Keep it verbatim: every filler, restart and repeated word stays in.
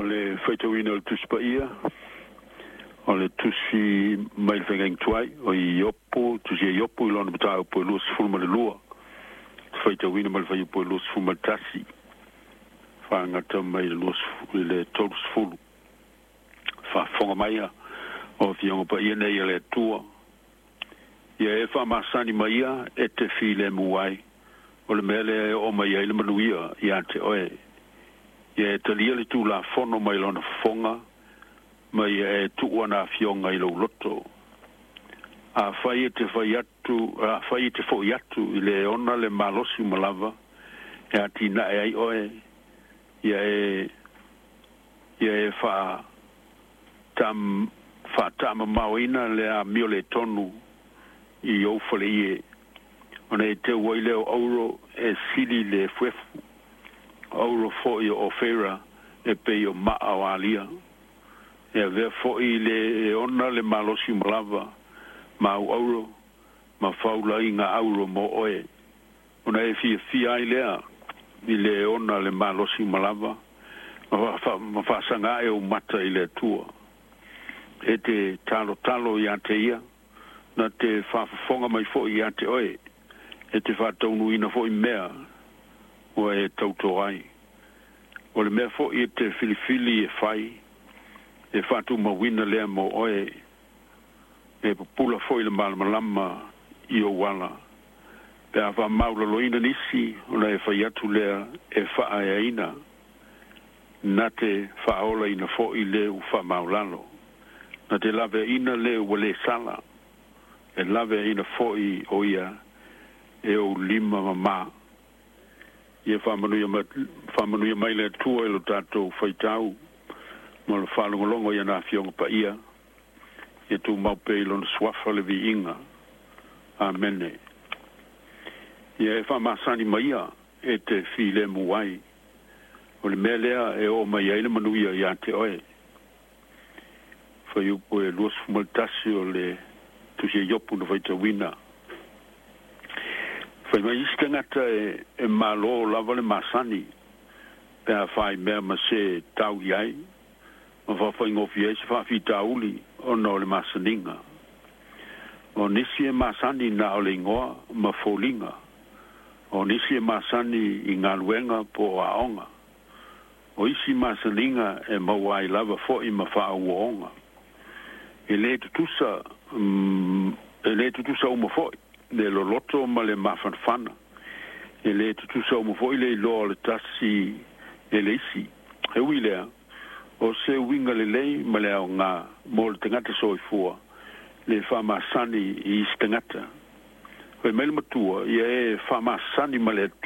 le faitawina o tuspa ia, o le tusi mai whengeng tuai, o i opo, tusi e opo i lona bata upo e luas fulma le lua. Faitawina mai whai upo e luas fulma tasi. Whangata mai le luas le tolus fulu. Whafonga mai a, o fionga pa ia nei le tua. Ia e wha masani mai a, e te while muai. O le mele o mai a ile manuia, ia te oe. Ia e talia le tu la fono mai lona fonga, mai e tu ana fionga i lo loto. A fai e te fai atu, a fai e te fai atu, i le ona le malosi malava, e ati na e ai oe, ia e, ia e fa tam, fa tama mawina le a mio le tonu, i oufale ie. Ona e te waile o auro e sili le fuefu, auro fo i o fera e pe o maa o alia. E vea fo i le e ona le malosi malava, ma au auro, ma faula i nga auro mo oe. Ona e fia fia ai lea, i le ona le malosi malava, ma fa, ma fa sanga e o mata i le tua. E te talo talo i ante ia, na te whafonga mai fo i ante oe, e te whataunu ina fo i mea, o e tauto ai. O le mea fo i te filifili e fai, e whatu mawina lea mo oe, e pula fo i le malamalama i o wala. Pe a wha maula loina nisi, ona e whai atu lea e wha e aina, na te whaola ina fo i le u wha maulalo. Na te lawe ina le u le sala, e lawe ina fo i o ia, e o lima mama. Ia whamanuia mai le tua e lo tātou whaitau, ma le whalongolongo ia nā fionga pa ia, ia tū maupe i lona swafa le vi inga. Amene. Ia e whamasani mai ia, e te while muai. O le mea lea e o mai aile manuia ia te oe. Whai upo e luas fumaltasi o le tusi e yopu na waitawina. Whai mai isi tangata e, e malo lava le masani, pēr whai mea ma se tau iai, ma whawhai ngofi e se whawhi tauli o no le masaninga. O nisi e masani na o le ingoa ma fōlinga. O nisi e masani i ngā luenga po a onga. O isi masaninga e mawai lava fo i ma wha onga. E le tutusa, um, e le tutusa uma foi. Le loloto ma le mafanfana. E le tutusa uma foi le lo le tasi e le isi. E wilea, o se winga le lei ma le au ngā mo le tangata soifua, le whamasani i istangata. Koe mele matua, ia e whamasani ma le